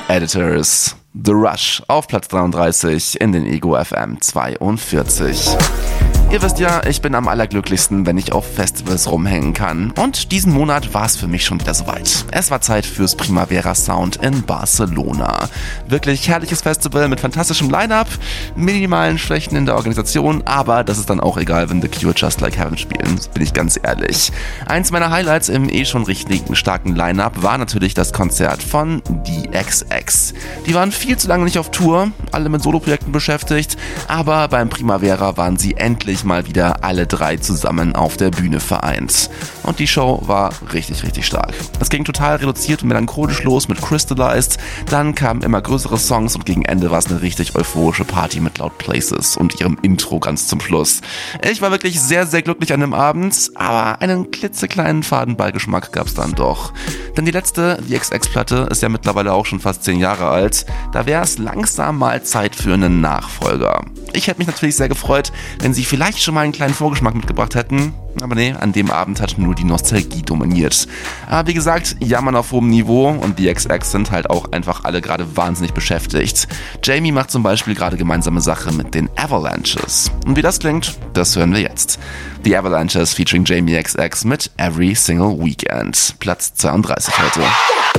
Editors. The Rush auf Platz 33 in den Ego FM 42. Ihr wisst ja, ich bin am allerglücklichsten, wenn ich auf Festivals rumhängen kann. Und diesen Monat war es für mich schon wieder soweit. Es war Zeit fürs Primavera Sound in Barcelona. Wirklich herrliches Festival mit fantastischem Line-Up, minimalen Schwächen in der Organisation, aber das ist dann auch egal, wenn The Cure Just Like Heaven spielen, bin ich ganz ehrlich. Eins meiner Highlights im schon richtigen starken Line-Up war natürlich das Konzert von The XX. Die waren viel zu lange nicht auf Tour, alle mit Soloprojekten beschäftigt, aber beim Primavera waren sie endlich mal wieder alle drei zusammen auf der Bühne vereint. Und die Show war richtig, richtig stark. Es ging total reduziert und melancholisch los mit Crystallized, dann kamen immer größere Songs und gegen Ende war es eine richtig euphorische Party mit Loud Places und ihrem Intro ganz zum Schluss. Ich war wirklich sehr, sehr glücklich an dem Abend, aber einen klitzekleinen Fadenbeigeschmack gab's dann doch. Denn die letzte, die XX-Platte, ist ja mittlerweile auch schon fast 10 Jahre alt. Da wäre es langsam mal Zeit für einen Nachfolger. Ich hätte mich natürlich sehr gefreut, wenn sie vielleicht schon mal einen kleinen Vorgeschmack mitgebracht hätten. Aber nee, an dem Abend hat nur die Nostalgie dominiert. Aber wie gesagt, jammern auf hohem Niveau und die XX sind halt auch einfach alle gerade wahnsinnig beschäftigt. Jamie macht zum Beispiel gerade gemeinsame Sache mit den Avalanches. Und wie das klingt, das hören wir jetzt. The Avalanches featuring Jamie XX mit Every Single Weekend. Platz 32 heute.